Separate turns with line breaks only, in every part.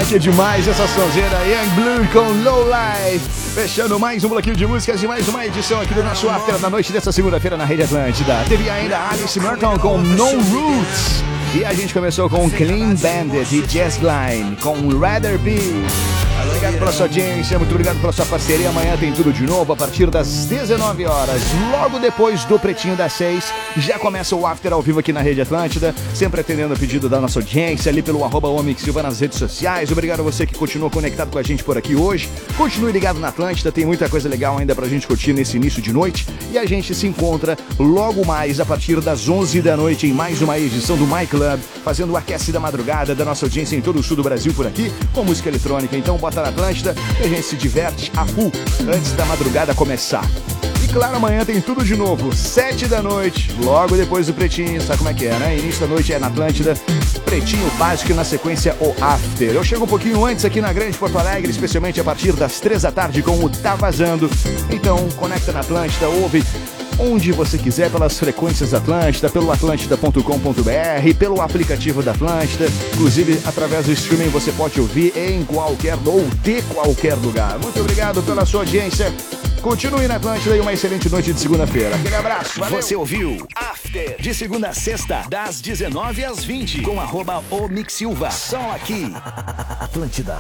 que demais essa sonzeira Young Blue com Low Life. Fechando mais um bloquinho de músicas e mais uma edição aqui do nosso After da noite dessa segunda-feira na Rede Atlântida. Teve ainda Alice Merton com No Roots. E a gente começou com Clean Bandit e Jazz Line com Rather Be. Obrigado pela sua audiência, muito obrigado pela sua parceria. Amanhã tem tudo de novo a partir das 19 horas. Logo depois do Pretinho das 6, já começa o After ao vivo aqui na Rede Atlântida, sempre atendendo a pedido da nossa audiência ali pelo @omixsilva nas redes sociais. Obrigado a você que continua conectado com a gente por aqui hoje. Continue ligado na Atlântida, tem muita coisa legal ainda pra gente curtir nesse início de noite. E a gente se encontra logo mais a partir das 11 da noite em mais uma edição do My Club, fazendo o aquece da madrugada da nossa audiência em todo o sul do Brasil por aqui, com música eletrônica. Então bota na Atlântida e a gente se diverte a full antes da madrugada começar. E claro, amanhã tem tudo de novo, 7 da noite, logo depois do Pretinho, sabe como é que é, né? Início da noite é na Atlântida, Pretinho básico e na sequência o After. Eu chego um pouquinho antes aqui na Grande Porto Alegre, especialmente a partir das 3 da tarde com o Tá Vazando. Então, conecta na Atlântida, ouve onde você quiser, pelas frequências da Atlântida, pelo atlântida.com.br, pelo aplicativo da Atlântida, inclusive através do streaming você pode ouvir em qualquer ou de qualquer lugar. Muito obrigado pela sua audiência. Continue na Atlântida e uma excelente noite de segunda-feira. Aquele abraço, valeu.
Você ouviu After, de segunda a sexta, das 19 às 20, com @omixsilva. Só aqui, Atlântida.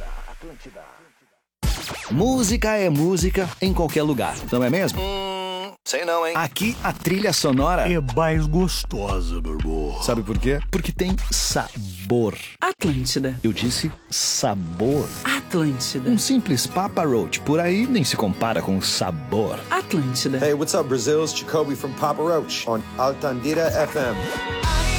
Música é música em qualquer lugar, não é mesmo? Sei não, hein? Aqui a trilha sonora
é mais gostosa, meu irmão.
Sabe por quê? Porque tem sabor.
Atlântida.
Eu disse sabor.
Atlântida.
Um simples Papa Roach por aí nem se compara com sabor.
Atlântida.
Hey, what's up? Brazil's Jacoby from Papa Roach on Altandira FM.